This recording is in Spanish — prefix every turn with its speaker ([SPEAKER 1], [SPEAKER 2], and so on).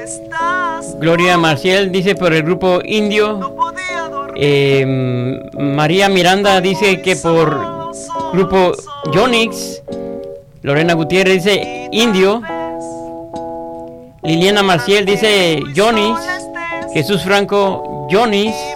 [SPEAKER 1] Gloria Marcial dice por el grupo Indio. María Miranda dice que por grupo Yonix. Lorena Gutiérrez dice Indio. Liliana Marcial dice Yonix. Jesús Franco Yonix.